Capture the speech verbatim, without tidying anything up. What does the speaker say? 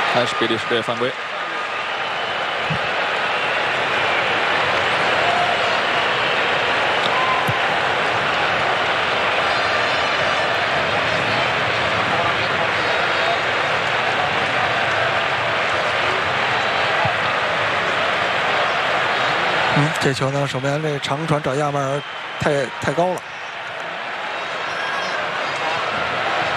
还是比利时队犯规。 嗯，这球呢，首先这长传找亚马尔太太高了。